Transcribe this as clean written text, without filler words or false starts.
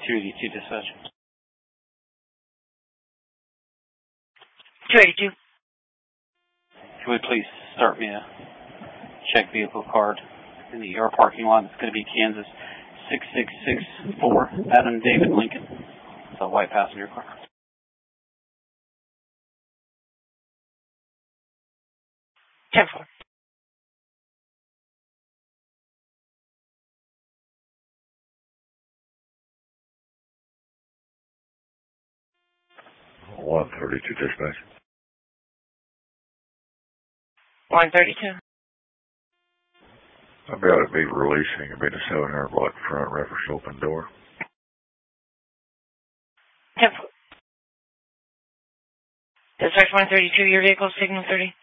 282 dispatch. 282. Could we please start me a check vehicle card in the ER parking lot? It's going to be Kansas 6664 Adam David Lincoln. It's a white passenger car. 10-4. One 32 dispatch. 132. I'll be able to be releasing. It'll be the 700 block front reverse open door. 10-4. Dispatch 132, your vehicle, signal 30.